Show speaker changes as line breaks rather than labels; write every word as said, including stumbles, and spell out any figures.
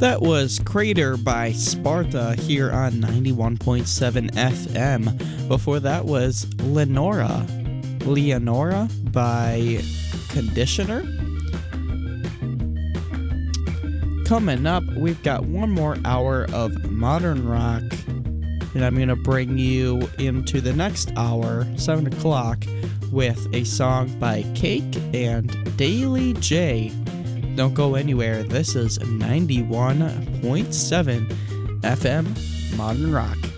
That was Crater by Sparta here on ninety-one point seven F M. Before that was Lenora, Leonora by Conditioner. Coming up, we've got one more hour of modern rock, and I'm going to bring you into the next hour, seven o'clock, with a song by Cake and Daily J. Don't go anywhere. This is ninety-one point seven F M Modern Rock.